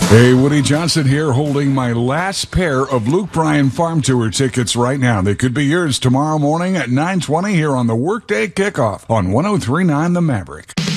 Hey, Woody Johnson here, holding my last pair of Luke Bryan Farm Tour tickets right now. They could be yours tomorrow morning at 9:20 here on the Workday Kickoff on 103.9 The Maverick.